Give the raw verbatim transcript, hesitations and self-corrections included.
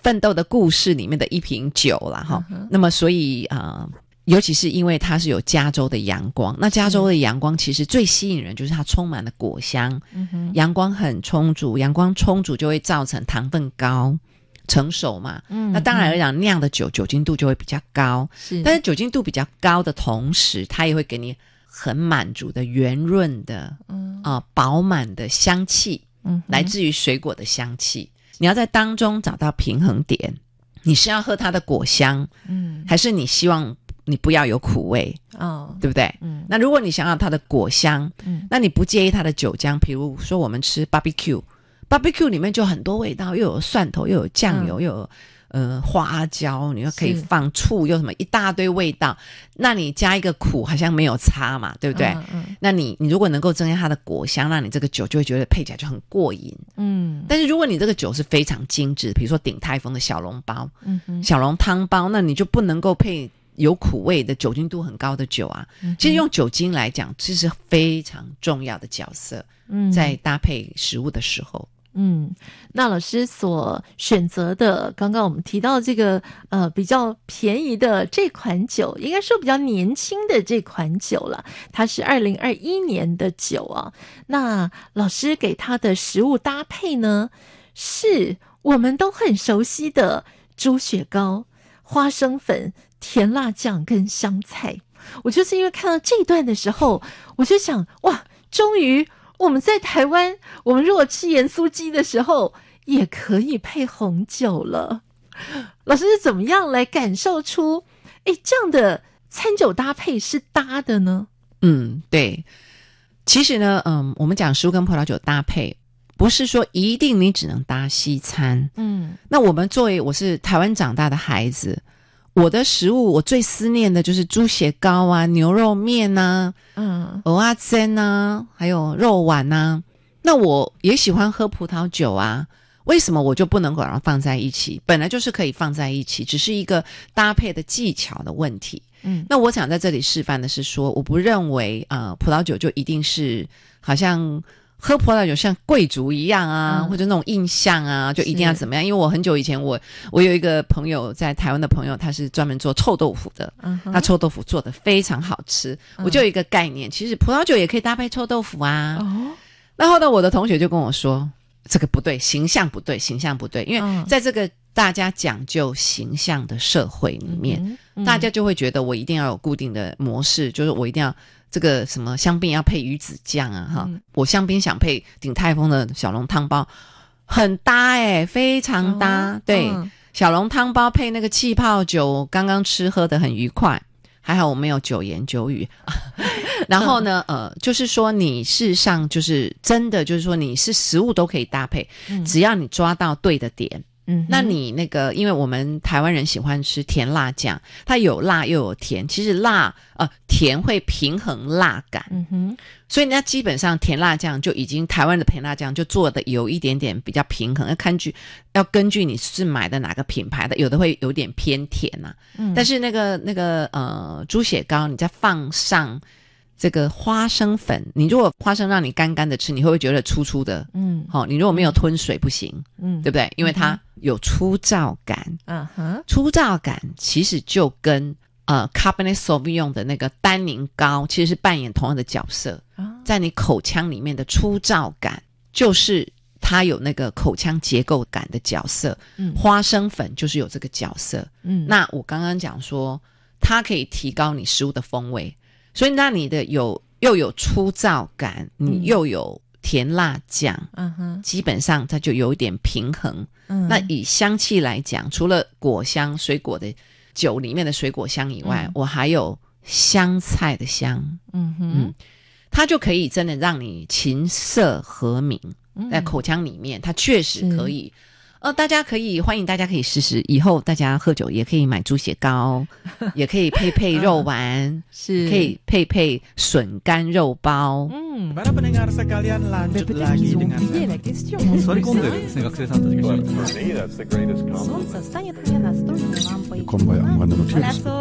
奋斗的故事里面的一瓶酒啦哈、嗯。那么所以啊、呃，尤其是因为它是有加州的阳光，那加州的阳光其实最吸引人就是它充满了果香，嗯、阳光很充足，阳光充足就会造成糖分高。成熟嘛，嗯，那当然而讲酿的酒酒精度就会比较高，是，但是酒精度比较高的同时，它也会给你很满足的圆润的，嗯啊、呃、饱满的香气，嗯，来自于水果的香气。你要在当中找到平衡点，你是要喝它的果香，嗯，还是你希望你不要有苦味，哦，对不对？嗯，那如果你想要它的果香，嗯，那你不介意它的酒浆，比如说我们吃 barbecue。barbecue 里面就很多味道，又有蒜头，又有酱油，嗯、又有呃花椒，你又可以放醋，又什么一大堆味道。那你加一个苦，好像没有差嘛，对不对？嗯嗯、那你你如果能够增加它的果香，那你这个酒就会觉得配起来就很过瘾。嗯，但是如果你这个酒是非常精致，比如说鼎泰丰的小笼包、嗯、小笼汤包，那你就不能够配有苦味的酒精度很高的酒啊。嗯、其实用酒精来讲，这是非常重要的角色。嗯，在搭配食物的时候。 嗯，那老师所选择的，刚刚我们提到这个呃比较便宜的这款酒，应该说比较年轻的这款酒了，它是二零二一年的酒啊。那老师给它的食物搭配呢，是我们都很熟悉的猪血糕、花生粉、甜辣酱跟香菜。我就是因为看到这一段的时候，我就想，哇，终于我们在台湾，我们如果吃盐酥鸡的时候也可以配红酒了。老师是怎么样来感受出诶这样的餐酒搭配是搭的呢？ 嗯，对，其实呢嗯，我们讲食物跟葡萄酒搭配不是说一定你只能搭西餐。嗯，那我们作为我是台湾长大的孩子，我的食物我最思念的就是猪血糕啊、牛肉面啊、嗯、蚵仔煎啊，还有肉丸啊。那我也喜欢喝葡萄酒啊，为什么我就不能够把它放在一起？本来就是可以放在一起，只是一个搭配的技巧的问题。嗯，那我想在这里示范的是说，我不认为呃葡萄酒就一定是好像喝葡萄酒像贵族一样啊、嗯、或者那种印象啊就一定要怎么样。因为我很久以前我我有一个朋友，在台湾的朋友，他是专门做臭豆腐的、嗯、他臭豆腐做得非常好吃、嗯、我就有一个概念，其实葡萄酒也可以搭配臭豆腐啊、哦、然后呢我的同学就跟我说这个不对，形象不对，形象不对，因为在这个大家讲究形象的社会里面、嗯嗯、大家就会觉得我一定要有固定的模式，就是我一定要这个什么香槟要配鱼子酱啊哈、嗯，我香槟想配鼎泰丰的小笼汤包，很搭诶、欸、非常搭、哦、对、嗯，小笼汤包配那个气泡酒，刚刚吃喝得很愉快，还好我没有酒言酒语然后呢呃，就是说你事实上就是真的就是说你是食物都可以搭配、嗯、只要你抓到对的点。嗯，那你那个因为我们台湾人喜欢吃甜辣酱，它有辣又有甜，其实辣呃甜会平衡辣感。嗯哼，所以那基本上甜辣酱就已经台湾的甜辣酱就做的有一点点比较平衡，要根据要根据你是买的哪个品牌的，有的会有点偏甜啊。嗯，但是那个那个呃猪血糕，你再放上这个花生粉，你如果花生让你干干的吃，你会不会觉得粗粗的？嗯，好、哦，你如果没有吞水不行，嗯，对不对？因为它有粗糙感。嗯哼，粗糙感其实就跟呃 Cabernet Sauvignon 的那个单宁膏其实是扮演同样的角色、哦、在你口腔里面的粗糙感就是它有那个口腔结构感的角色。嗯，花生粉就是有这个角色。嗯，那我刚刚讲说它可以提高你食物的风味，所以那你的有又有粗糙感，你又有甜辣酱，嗯哼，基本上它就有一点平衡。嗯，那以香气来讲，除了果香水果的酒里面的水果香以外、嗯、我还有香菜的香。嗯哼，嗯，它就可以真的让你琴瑟和鸣、嗯、在口腔里面，它确实可以呃，大家可以欢迎大家可以试试，以后大家喝酒也可以买猪血糕也可以配配肉丸、嗯、是可以配配笋干肉包。嗯 Para pendengar sekalian lanjut lagi dengan Sorry kondeですね学生さんたちが。For me that's the greatest compliment.